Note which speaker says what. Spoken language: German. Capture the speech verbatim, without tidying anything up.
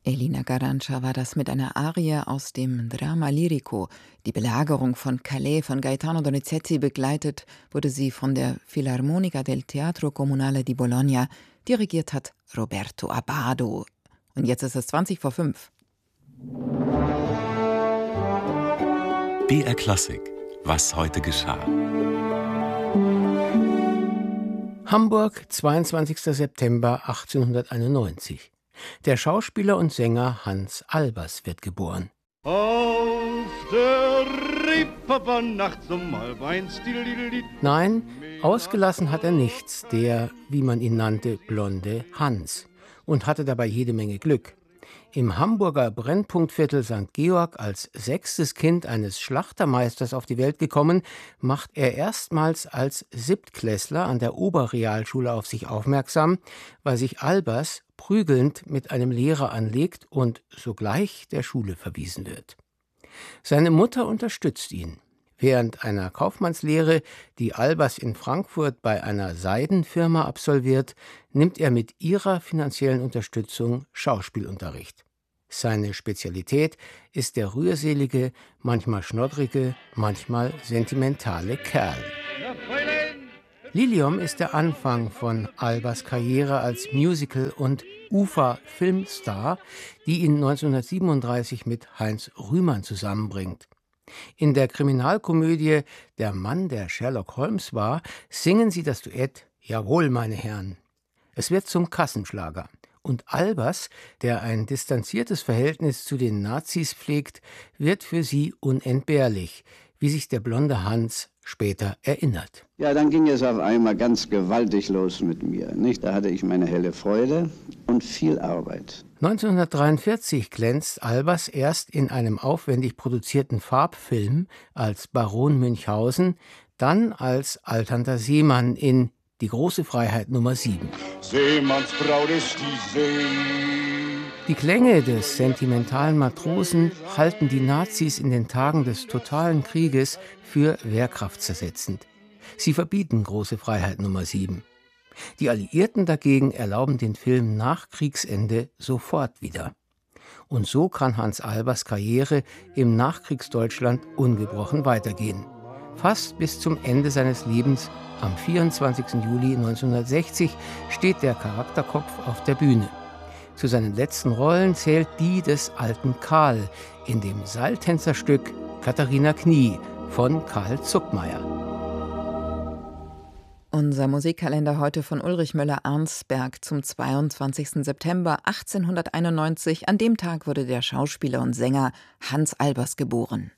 Speaker 1: Elina Garanca war das mit einer Arie aus dem Drama Lirico. Die Belagerung von Calais von Gaetano Donizetti begleitet wurde sie von der Filarmonica del Teatro Comunale di Bologna. Dirigiert hat Roberto Abbado. Und jetzt ist es zwanzig vor fünf.
Speaker 2: B R Klassik. Was heute geschah.
Speaker 3: Hamburg, zweiundzwanzigster September achtzehnhunderteinundneunzig. Der Schauspieler und Sänger Hans Albers wird geboren.
Speaker 4: Auf der Reeperbahn nachts um halb eins.
Speaker 3: Nein, ausgelassen hat er nichts, der, wie man ihn nannte, blonde Hans. Und hatte dabei jede Menge Glück. Im Hamburger Brennpunktviertel Sankt Georg, als sechstes Kind eines Schlachtermeisters auf die Welt gekommen, macht er erstmals als Siebtklässler an der Oberrealschule auf sich aufmerksam, weil sich Albers prügelnd mit einem Lehrer anlegt und sogleich der Schule verwiesen wird. Seine Mutter unterstützt ihn. Während einer Kaufmannslehre, die Albers in Frankfurt bei einer Seidenfirma absolviert, nimmt er mit ihrer finanziellen Unterstützung Schauspielunterricht. Seine Spezialität ist der rührselige, manchmal schnoddrige, manchmal sentimentale Kerl. Liliom ist der Anfang von Albers Karriere als Musical- und Ufer-Filmstar, die ihn neunzehnhundertsiebenunddreißig mit Heinz Rühmann zusammenbringt. In der Kriminalkomödie »Der Mann, der Sherlock Holmes war« singen sie das Duett »Jawohl, meine Herren«. Es wird zum Kassenschlager. Und Albers, der ein distanziertes Verhältnis zu den Nazis pflegt, wird für sie unentbehrlich, wie sich der blonde Hans später erinnert.
Speaker 5: Ja, dann ging es auf einmal ganz gewaltig los mit mir. Nicht? Da hatte ich meine helle Freude und viel Arbeit.
Speaker 3: neunzehnhundertdreiundvierzig glänzt Albers erst in einem aufwendig produzierten Farbfilm als Baron Münchhausen, dann als alternder Seemann in Die große Freiheit Nummer sieben.
Speaker 4: Seemannsbraut ist die See.
Speaker 3: Die Klänge des sentimentalen Matrosen halten die Nazis in den Tagen des totalen Krieges für wehrkraftzersetzend. Sie verbieten Große Freiheit Nummer sieben. Die Alliierten dagegen erlauben den Film nach Kriegsende sofort wieder. Und so kann Hans Albers Karriere im Nachkriegsdeutschland ungebrochen weitergehen. Fast bis zum Ende seines Lebens, am vierundzwanzigsten Juli neunzehnhundertsechzig, steht der Charakterkopf auf der Bühne. Zu seinen letzten Rollen zählt die des alten Karl in dem Seiltänzerstück Katharina Knie von Karl Zuckmayer.
Speaker 1: Unser Musikkalender heute von Ulrich Müller-Arnsberg zum zweiundzwanzigsten September achtzehnhunderteinundneunzig. An dem Tag wurde der Schauspieler und Sänger Hans Albers geboren.